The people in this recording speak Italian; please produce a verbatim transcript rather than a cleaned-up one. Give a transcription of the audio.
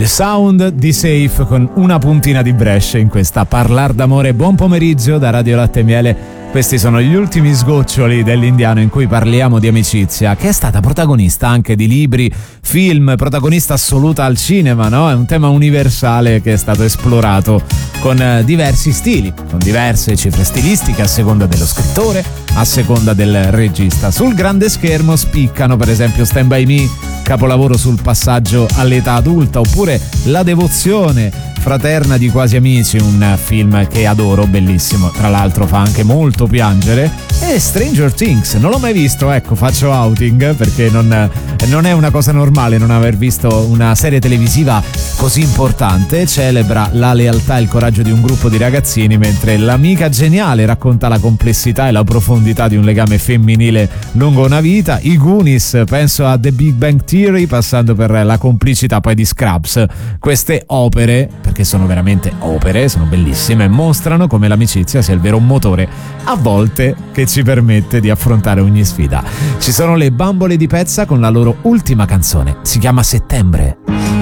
Il sound di Safe con una puntina di Brescia in questa Parlar d'amore. Buon pomeriggio da Radio Latte e Miele. Questi sono gli ultimi sgoccioli dell'Indiano in cui parliamo di amicizia, che è stata protagonista anche di libri, film, protagonista assoluta al cinema, no? È un tema universale che è stato esplorato con diversi stili, con diverse cifre stilistiche a seconda dello scrittore, a seconda del regista. Sul grande schermo spiccano per esempio Stand By Me, capolavoro sul passaggio all'età adulta, oppure La devozione fraterna di Quasi amici, un film che adoro, bellissimo, tra l'altro fa anche molto piangere. E Stranger Things, non l'ho mai visto, ecco, faccio outing perché non, non è una cosa normale non aver visto una serie televisiva così importante. Celebra la lealtà e il coraggio di un gruppo di ragazzini, mentre L'amica geniale racconta la complessità e la profondità di un legame femminile lungo una vita. I Goonies, penso a The Big Bang Theory, passando per la complicità poi di Scrubs. Queste opere, perché sono veramente opere, sono bellissime, mostrano come l'amicizia sia il vero motore a volte che ci permette di affrontare ogni sfida. Ci sono le Bambole di Pezza con la loro ultima canzone, si chiama Settembre.